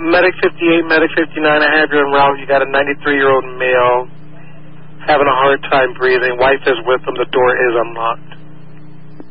Medic 58, Medic 59, I have you en route. You got a 93-year-old male having a hard time breathing. Wife is with him. The door is unlocked.